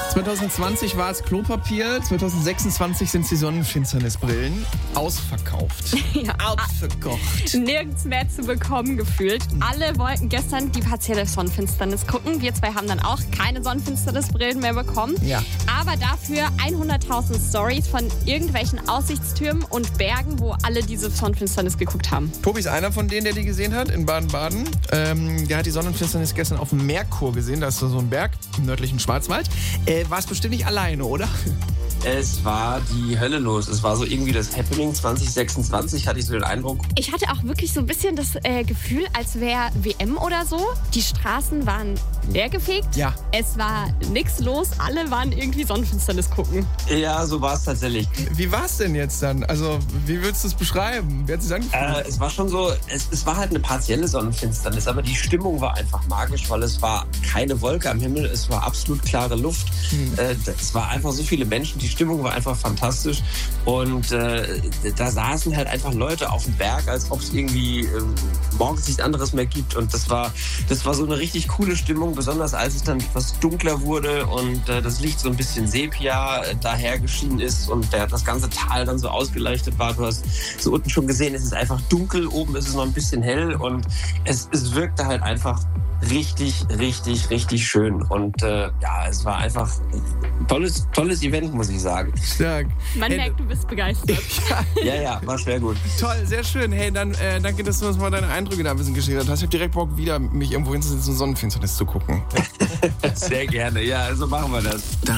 2020 war es Klopapier, 2026 sind es die Sonnenfinsternisbrillen. Ausverkauft. Ja. Ausverkocht. Nirgends mehr zu bekommen gefühlt. Alle wollten gestern die partielle Sonnenfinsternis gucken. Wir zwei haben dann auch keine Sonnenfinsternisbrillen mehr bekommen. Ja. Aber dafür 100.000 Stories von irgendwelchen Aussichtstürmen und Bergen, wo alle diese Sonnenfinsternis geguckt haben. Tobi ist einer von denen, der die gesehen hat in Baden-Baden. Der hat die Sonnenfinsternis gestern auf dem Merkur gesehen. Da ist so ein Berg im nördlichen Schwarzwald. War es bestimmt nicht alleine, oder? Es war die Hölle los. Es war so irgendwie das Happening 2026, hatte ich so den Eindruck. Ich hatte auch wirklich so ein bisschen das Gefühl, als wäre WM oder so. Die Straßen waren leergefegt. Ja. Es war nichts los. Alle waren irgendwie Sonnenfinsternis gucken. Ja, so war es tatsächlich. Wie war es denn jetzt dann? Also, wie würdest du es beschreiben? Wie hat es sich angefühlt? Es war schon so, es war halt eine partielle Sonnenfinsternis, aber die Stimmung war einfach magisch, weil es war keine Wolke am Himmel, es war absolut klare Luft. Es war einfach so viele Menschen, die Stimmung war einfach fantastisch und da saßen halt einfach Leute auf dem Berg, als ob es irgendwie morgens nichts anderes mehr gibt und das war so eine richtig coole Stimmung, besonders als es dann etwas dunkler wurde und das Licht so ein bisschen Sepia dahergeschienen ist und das ganze Tal dann so ausgeleuchtet war. Du hast so unten schon gesehen, es ist einfach dunkel, oben ist es noch ein bisschen hell und es wirkte halt einfach richtig, richtig, richtig schön. Und es war einfach ein tolles Event, muss ich sagen. Stark. Man merkt, du bist begeistert. Ja, war sehr gut. Toll, sehr schön. Hey, dann danke, dass du uns mal deine Eindrücke da ein bisschen geschildert hast. Ich habe direkt Bock, wieder mich irgendwo hinzusetzen und Sonnenfinsternis zu gucken. Sehr gerne. Ja, so machen wir das.